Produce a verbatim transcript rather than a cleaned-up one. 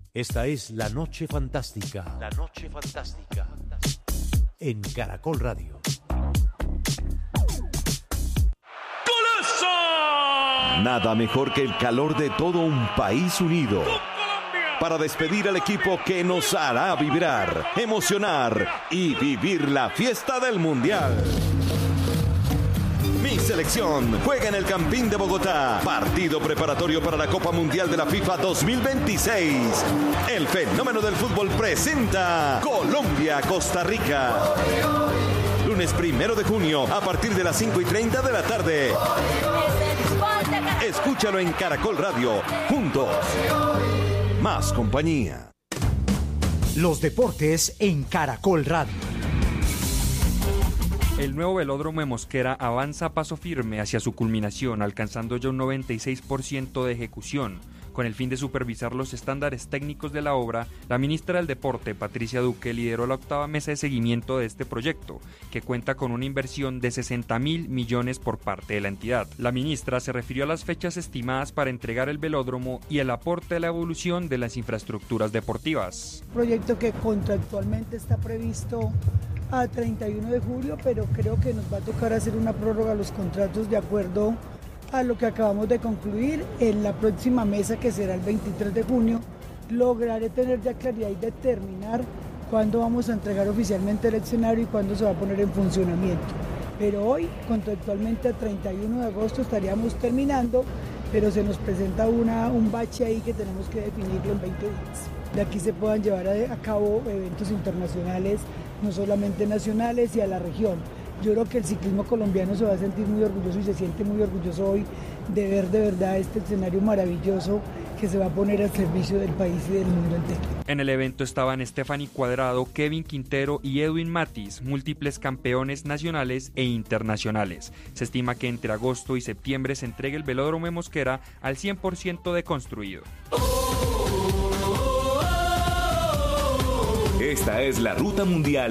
Esta es La Noche Fantástica. La Noche Fantástica. En Caracol Radio. ¡Golazo! Nada mejor que el calor de todo un país unido para despedir al equipo que nos hará vibrar, emocionar y vivir la fiesta del Mundial. Mi selección juega en el Campín de Bogotá. Partido preparatorio para la Copa Mundial de la FIFA dos mil veintiséis. El fenómeno del fútbol presenta Colombia-Costa Rica. Lunes primero de junio a partir de las cinco y treinta de la tarde. Escúchalo en Caracol Radio. Juntos. Más compañía. Los deportes en Caracol Radio. El nuevo velódromo de Mosquera avanza a paso firme hacia su culminación, alcanzando ya un noventa y seis por ciento de ejecución. Con el fin de supervisar los estándares técnicos de la obra, la ministra del Deporte, Patricia Duque, lideró la octava mesa de seguimiento de este proyecto, que cuenta con una inversión de sesenta mil millones por parte de la entidad. La ministra se refirió a las fechas estimadas para entregar el velódromo y el aporte a la evolución de las infraestructuras deportivas. Proyecto que contractualmente está previsto a treinta y uno de julio, pero creo que nos va a tocar hacer una prórroga a los contratos de acuerdo a lo que acabamos de concluir. En la próxima mesa, que será el veintitrés de junio, lograré tener ya claridad y determinar cuándo vamos a entregar oficialmente el escenario y cuándo se va a poner en funcionamiento. Pero hoy, contractualmente a treinta y uno de agosto estaríamos terminando, pero se nos presenta una, un bache ahí que tenemos que definirlo en veinte días. De aquí se puedan llevar a, a cabo eventos internacionales, no solamente nacionales, y a la región. Yo creo que el ciclismo colombiano se va a sentir muy orgulloso y se siente muy orgulloso hoy de ver de verdad este escenario maravilloso que se va a poner al servicio del país y del mundo entero. En el evento estaban Stephanie Cuadrado, Kevin Quintero y Edwin Matiz, múltiples campeones nacionales e internacionales. Se estima que entre agosto y septiembre se entregue el velódromo de Mosquera al cien por ciento de construido. Esta es la ruta mundial